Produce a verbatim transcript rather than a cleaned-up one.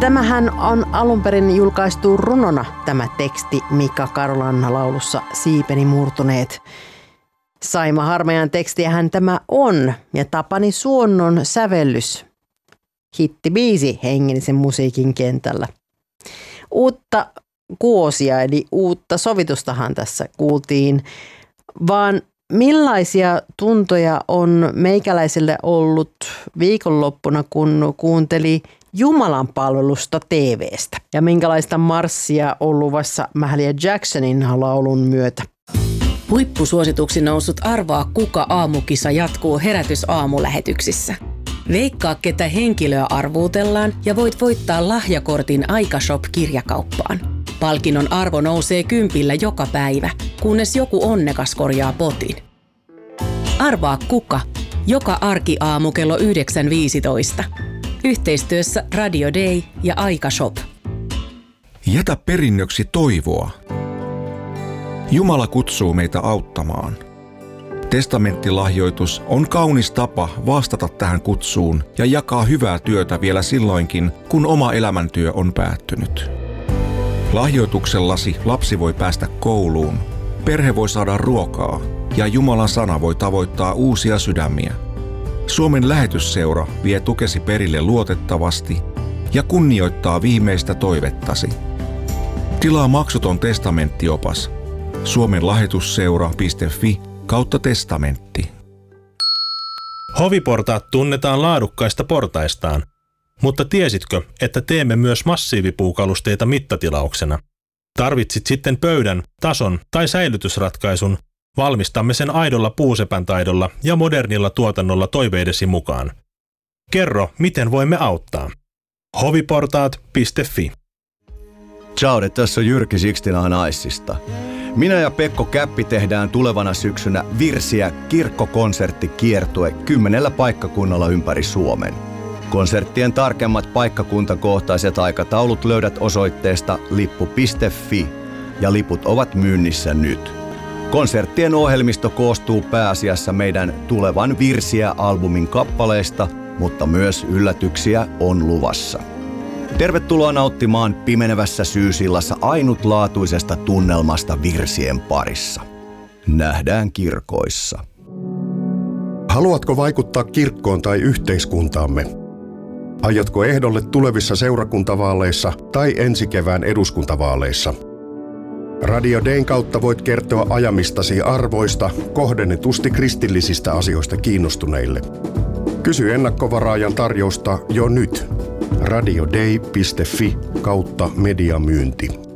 Tämähän on alun perin julkaistu runona tämä teksti Mika Karolan laulussa Siipeni murtuneet. Saima Harmajan tekstiähän tämä on ja Tapani Suonnon sävellys. Hittibiisi hengellisen musiikin kentällä. Uutta kuosia eli uutta sovitustahan tässä kuultiin, vaan millaisia tuntoja on meikäläiselle ollut viikonloppuna, kun kuunteli Jumalan palvelusta T V:stä? Ja minkälaista marssia on luvassa Mahalia Jacksonin laulun myötä? Huippusuosituksi noussut Arvaa kuka -aamukisa jatkuu Herätys-aamulähetyksissä. Veikkaa, ketä henkilöä arvuutellaan ja voit voittaa lahjakortin Aikashop-kirjakauppaan. Palkinnon arvo nousee kympillä joka päivä, kunnes joku onnekas korjaa potin. Arvaa kuka, joka arkiaamu kello yhdeksän viisitoista. Yhteistyössä Radio Day ja Aikashop. Jätä perinnöksi toivoa. Jumala kutsuu meitä auttamaan. Testamenttilahjoitus on kaunis tapa vastata tähän kutsuun ja jakaa hyvää työtä vielä silloinkin, kun oma elämäntyö on päättynyt. Lahjoituksellasi lapsi voi päästä kouluun, perhe voi saada ruokaa ja Jumalan sana voi tavoittaa uusia sydämiä. Suomen lähetysseura vie tukesi perille luotettavasti ja kunnioittaa viimeistä toivettasi. Tilaa maksuton testamenttiopas suomenlahetusseura piste fi kautta testamentti. Hoviportaat tunnetaan laadukkaista portaistaan, mutta tiesitkö, että teemme myös massiivipuukalusteita mittatilauksena? Tarvitsit sitten pöydän, tason tai säilytysratkaisun, valmistamme sen aidolla puusepän taidolla ja modernilla tuotannolla toiveidesi mukaan. Kerro, miten voimme auttaa. hoviportaat piste fi. Ciao, tässä on Jyrki Sixtinahan Aissista. Minä ja Pekko Käppi tehdään tulevana syksynä Virsiä kirkkokonserttikiertue kymmenellä paikkakunnalla ympäri Suomen. Konserttien tarkemmat paikkakuntakohtaiset aikataulut löydät osoitteesta lippu piste fi ja liput ovat myynnissä nyt. Konserttien ohjelmisto koostuu pääasiassa meidän tulevan Virsiä-albumin kappaleista, mutta myös yllätyksiä on luvassa. Tervetuloa nauttimaan pimenevässä syysillassa ainutlaatuisesta tunnelmasta virsien parissa. Nähdään kirkoissa. Haluatko vaikuttaa kirkkoon tai yhteiskuntaamme? Aiotko ehdolle tulevissa seurakuntavaaleissa tai ensi kevään eduskuntavaaleissa? Radio Dayn kautta voit kertoa ajamistasi arvoista kohdennetusti kristillisistä asioista kiinnostuneille. Kysy ennakkovaraajan tarjousta jo nyt. radioday piste fi kautta mediamyynti.